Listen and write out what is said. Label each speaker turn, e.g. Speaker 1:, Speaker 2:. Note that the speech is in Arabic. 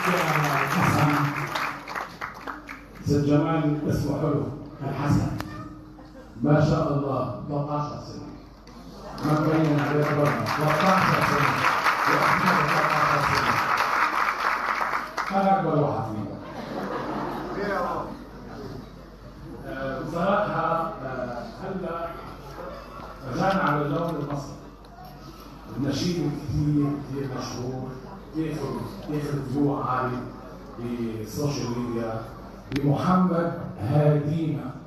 Speaker 1: حسن ست جمال اسمه حلو الحسن ما شاء الله 13 سنة ما تبين عليه ربنا 13 سنة وأحمد 13 سنة أنا أكبر واحد فيهم. بصراحة هلا رجعنا على اللون المصري النشيد كثير كثير مشهور ياخذ فيو عالي بالسوشيال ميديا بمحمد هادينا